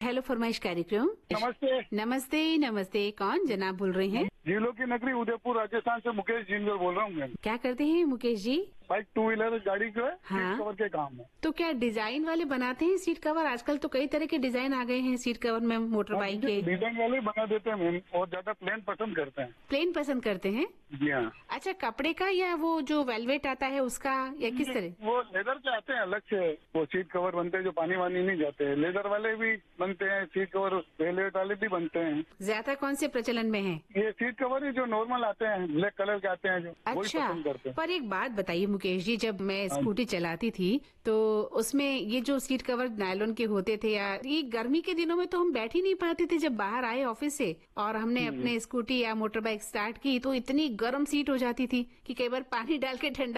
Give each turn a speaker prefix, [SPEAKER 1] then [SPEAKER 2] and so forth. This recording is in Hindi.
[SPEAKER 1] हेलो फरमाइश कार्यक्रम।
[SPEAKER 2] नमस्ते।
[SPEAKER 1] नमस्ते नमस्ते, कौन जनाब बोल रहे हैं?
[SPEAKER 2] झीलों की नगरी उदयपुर राजस्थान से मुकेश जिंदल बोल रहा हूँ मैम।
[SPEAKER 1] क्या करते हैं Mukesh ji?
[SPEAKER 2] Bike two wheeler गाड़ी जो है
[SPEAKER 1] हाँ।
[SPEAKER 2] सीट कवर के काम है।
[SPEAKER 1] तो क्या डिजाइन वाले बनाते हैं सीट कवर? आजकल तो कई तरह के डिजाइन आ गए हैं सीट कवर में मोटर बाइक के।
[SPEAKER 2] डिजाइन वाले बना देते हैं मैम, और ज्यादा प्लेन पसंद करते हैं।
[SPEAKER 1] प्लेन पसंद करते हैं?
[SPEAKER 2] जी हाँ।
[SPEAKER 1] अच्छा, कपड़े का या वो जो वेलवेट आता है उसका, या किस तरह?
[SPEAKER 2] वो लेदर के आते हैं अलग से, वो सीट कवर बनते हैं जो पानी वानी नहीं जाते हैं। लेदर वाले भी बनते हैं, सीट कवर वेलवेट वाले भी बनते हैं।
[SPEAKER 1] ज्यादा कौन से प्रचलन में है?
[SPEAKER 2] ये सीट कवर ही जो नॉर्मल आते हैं, ब्लैक कलर के आते हैं जो, वही
[SPEAKER 1] अच्छा,
[SPEAKER 2] पसंद करते हैं।
[SPEAKER 1] पर एक बात बताइए मुकेश जी, जब मैं स्कूटी चलाती थी तो उसमें ये जो सीट कवर नायलॉन के होते थे, या ये गर्मी के दिनों में तो हम बैठ ही नहीं पाते थे। जब बाहर आए ऑफिस से और हमने अपने स्कूटी या मोटर बाइक स्टार्ट की तो इतनी गर्म सीट हो जाती थी कि कई बार पानी डाल के ठंडा